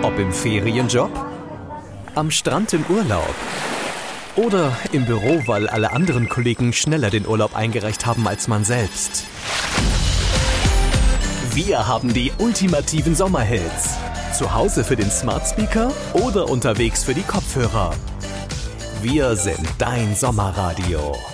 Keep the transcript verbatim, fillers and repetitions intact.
Ob im Ferienjob, am Strand im Urlaub oder im Büro, weil alle anderen Kollegen schneller den Urlaub eingereicht haben als man selbst. Wir haben die ultimativen Sommerhits. Zu Hause für den Smart Speaker oder unterwegs für die Kopfhörer. Wir sind dein Sommerradio.